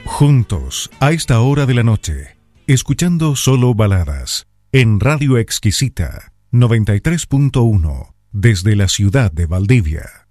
Juntos, a esta hora de la noche, escuchando solo baladas, en Radio Exquisita, 93.1, desde la ciudad de Valdivia.